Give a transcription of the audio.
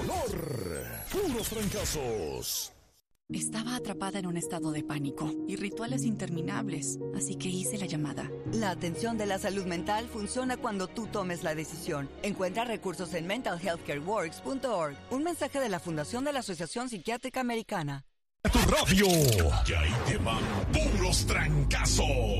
valor. Puros trancazos. Estaba atrapada en un estado de pánico y rituales interminables, así que hice la llamada. La atención de la salud mental funciona cuando tú tomes la decisión. Encuentra recursos en mentalhealthcareworks.org. Un mensaje de la Fundación de la Asociación Psiquiátrica Americana. A tu radio. Y ahí te van puros trancazos.